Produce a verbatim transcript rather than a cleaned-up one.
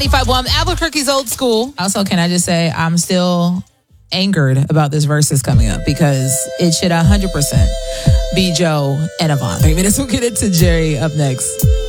ninety-five point one Albuquerque's Old School. Also, can I just say I'm still angered about this versus coming up because it should one hundred percent be Joe and Avant. Three minutes. We'll get into Jerry up next.